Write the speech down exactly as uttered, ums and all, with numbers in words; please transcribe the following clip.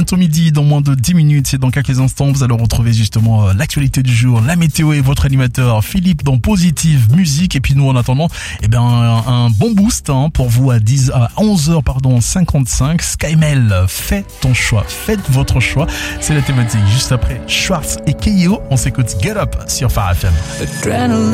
bientôt midi, dans moins de dix minutes. Et dans quelques instants, vous allez retrouver justement l'actualité du jour, la météo et votre animateur Philippe dans Positive Musique. Et puis nous, en attendant, eh ben, un, un bon boost hein, pour vous à dix, à onze heures, pardon, cinquante-cinq. Skymel, fais ton choix, faites votre choix. C'est la thématique. Juste après, Schwartz et Keio, on s'écoute Get Up sur Phare F M.